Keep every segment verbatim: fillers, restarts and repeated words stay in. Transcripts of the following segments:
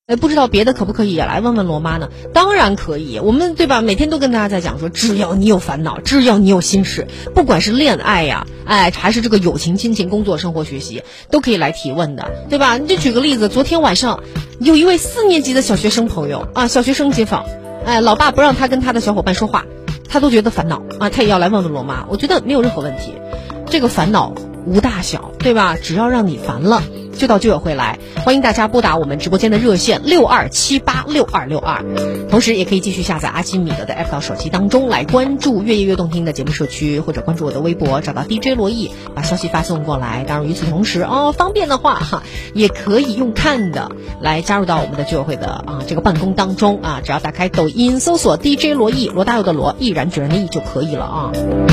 呃，不知道别的可不可以也来问问罗妈呢？当然可以，我们对吧？每天都跟大家在讲说，只要你有烦恼，只要你有心事，不管是恋爱呀，哎，还是这个友情、亲情、工作、生活、学习，都可以来提问的，对吧？你就举个例子，昨天晚上有一位四年级的小学生朋友啊，小学生街访，哎，老爸不让他跟他的小伙伴说话，他都觉得烦恼啊，他也要来问问罗妈。我觉得没有任何问题，这个烦恼无大小，对吧？只要让你烦了，就到居委会来。欢迎大家拨打我们直播间的热线六二七八六二六二，同时也可以继续下载阿基米德的 app 到手机当中来关注越夜越动听的节目社区，或者关注我的微博，找到 D J 罗毅，把消息发送过来。当然与此同时哦，方便的话哈，也可以用看的来加入到我们的居委会的啊这个办公当中啊，只要打开抖音搜索 D J 罗毅，罗大佑的罗，毅然决然的毅就可以了啊。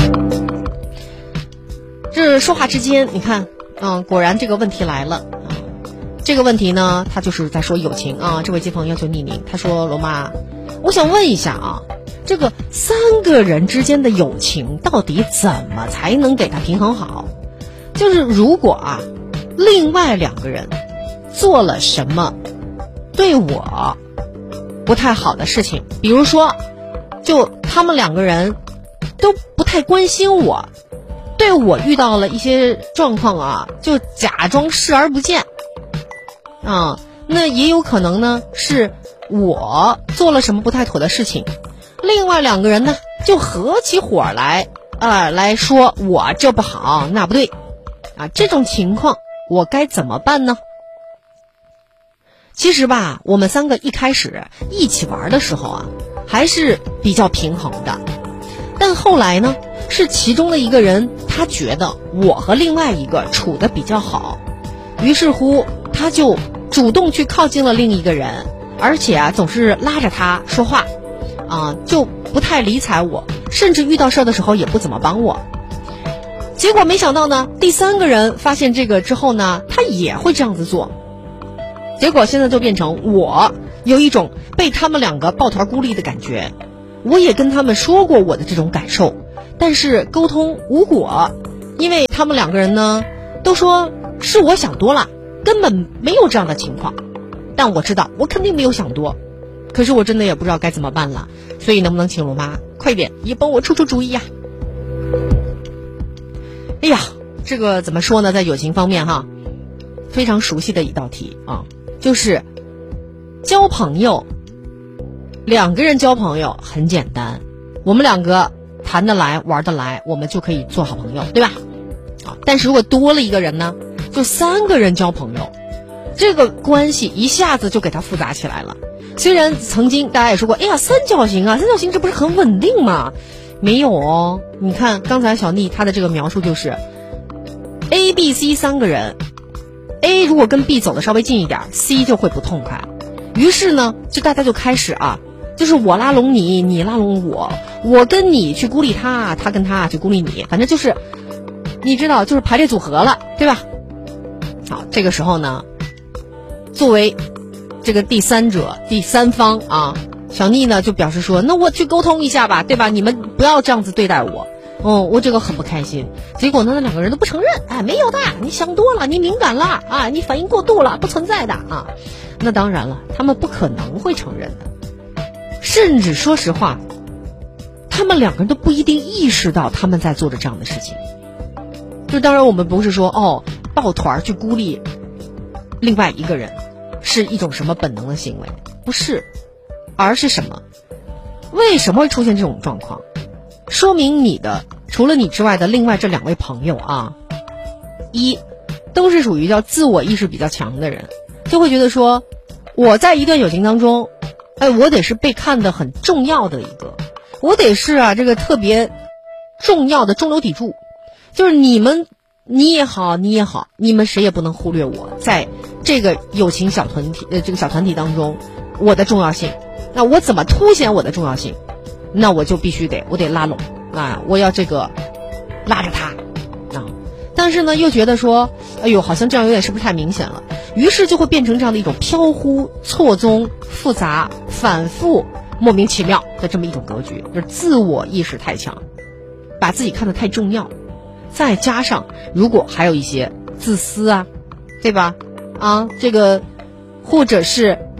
这说话之间，你看，嗯，果然这个问题来了。这个问题呢，他就是在说友情啊。这位接朋友要求匿名，他说：“罗妈，我想问一下啊，这个三个人之间的友情到底怎么才能给他平衡好？就是如果啊，另外两个人做了什么对我不太好的事情，比如说，就他们两个人都不太关心我，对我遇到了一些状况啊，就假装视而不见。”啊，那也有可能呢，是我做了什么不太妥的事情，另外两个人呢就合起伙来，啊、呃，来说我这不好那不对，啊，这种情况我该怎么办呢？其实吧，我们三个一开始一起玩的时候啊，还是比较平衡的，但后来呢，是其中的一个人他觉得我和另外一个处得比较好，于是乎他就主动去靠近了另一个人，而且啊总是拉着他说话，啊就不太理睬我，甚至遇到事儿的时候也不怎么帮我。结果没想到呢，第三个人发现这个之后呢，他也会这样子做。结果现在就变成我有一种被他们两个抱团孤立的感觉。我也跟他们说过我的这种感受，但是沟通无果，因为他们两个人呢都说是我想多了，根本没有这样的情况。但我知道我肯定没有想多，可是我真的也不知道该怎么办了，所以能不能请罗妈快点也帮我出出主意呀？哎呀，这个怎么说呢，在友情方面哈，非常熟悉的一道题啊，就是交朋友，两个人交朋友很简单，我们两个谈得来玩得来，我们就可以做好朋友，对吧？啊，但是如果多了一个人呢，就三个人交朋友，这个关系一下子就给它复杂起来了。虽然曾经大家也说过，哎呀，三角形啊，三角形这不是很稳定吗？没有哦，你看刚才小妮她的这个描述就是 A B C 三个人， A 如果跟 B 走的稍微近一点， C 就会不痛快。于是呢，就大家就开始啊，就是我拉拢你，你拉拢我，我跟你去孤立他，他跟他去孤立你，反正就是你知道，就是排列组合了，对吧？好，这个时候呢，作为这个第三者第三方啊，小妮呢就表示说，那我去沟通一下吧，对吧？你们不要这样子对待我，哦，我这个很不开心。结果呢，那两个人都不承认，哎，没有的，你想多了，你敏感了啊，你反应过度了，不存在的啊。那当然了，他们不可能会承认的，甚至说实话，他们两个人都不一定意识到他们在做着这样的事情。就当然我们不是说哦，抱团去孤立另外一个人是一种什么本能的行为，不是，而是什么？为什么会出现这种状况？说明你的除了你之外的另外这两位朋友啊，一都是属于叫自我意识比较强的人，就会觉得说我在一段友情当中，哎，我得是被看得很重要的一个，我得是啊这个特别重要的中流砥柱，就是你们你也好你也好，你们谁也不能忽略我在这个友情小团体呃这个小团体当中我的重要性。那我怎么凸显我的重要性？那我就必须得我得拉拢啊，我要这个拉着他啊。但是呢又觉得说哎呦好像这样有点是不是太明显了，于是就会变成这样的一种飘忽错综复杂反复莫名其妙的这么一种格局，就是自我意识太强，把自己看得太重要，再加上如果还有一些自私啊，对吧？啊，这个或者是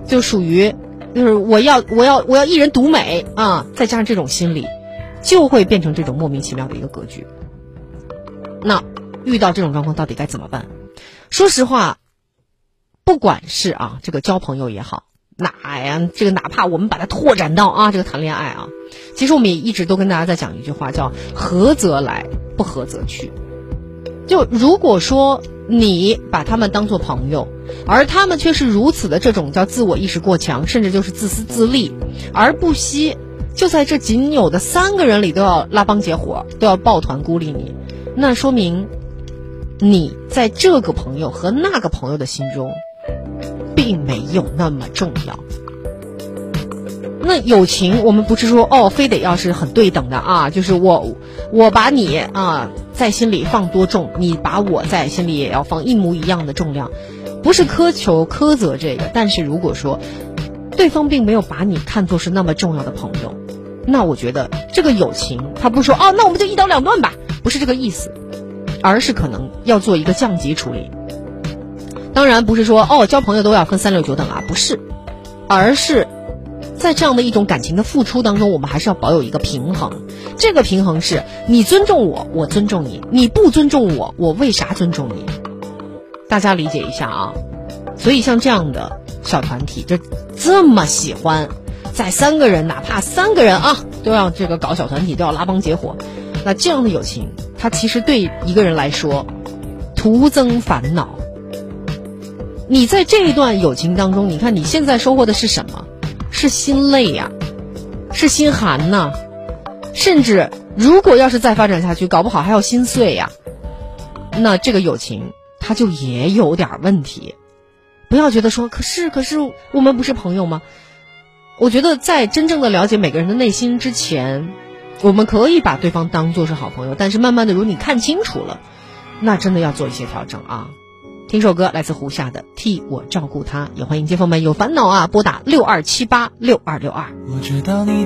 就属于就是我要我要我要一人独美啊，再加上这种心理，就会变成这种莫名其妙的一个格局。那遇到这种状况到底该怎么办？说实话，不管是啊这个交朋友也好，哪呀这个哪怕我们把它拓展到啊这个谈恋爱啊，其实我们也一直都跟大家在讲一句话，叫合则来，不合则去。就如果说你把他们当作朋友，而他们却是如此的这种叫自我意识过强，甚至就是自私自利，而不惜就在这仅有的三个人里都要拉帮结伙，都要抱团孤立你，那说明你在这个朋友和那个朋友的心中并没有那么重要。那友情我们不是说哦非得要是很对等的啊，就是我我把你啊在心里放多重，你把我在心里也要放一模一样的重量，不是苛求苛责这个，但是如果说对方并没有把你看作是那么重要的朋友，那我觉得这个友情他不是说哦那我们就一刀两断吧，不是这个意思，而是可能要做一个降级处理。当然不是说哦交朋友都要分三六九等啊，不是，而是在这样的一种感情的付出当中，我们还是要保有一个平衡。这个平衡是你尊重我，我尊重你，你不尊重我，我为啥尊重你？大家理解一下啊。所以像这样的小团体就这么喜欢在三个人哪怕三个人啊都要这个搞小团体，都要拉帮结伙，那这样的友情它其实对一个人来说徒增烦恼。你在这一段友情当中，你看你现在收获的是什么？是心累呀、啊，是心寒呐、啊，甚至如果要是再发展下去，搞不好还要心碎呀、啊。那这个友情它就也有点问题。不要觉得说可是可是我们不是朋友吗？我觉得在真正的了解每个人的内心之前，我们可以把对方当作是好朋友，但是慢慢的如果你看清楚了，那真的要做一些调整啊。听首歌来自胡夏的替我照顾他，也欢迎街坊们有烦恼啊拨打六二七八六二六二。 我知道你